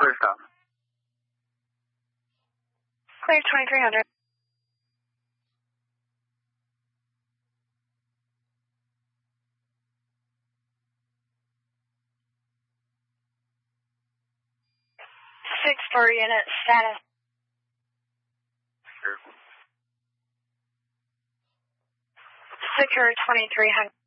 Clear stop. Clear 2300. Six for unit status. Sure. Secure 2300.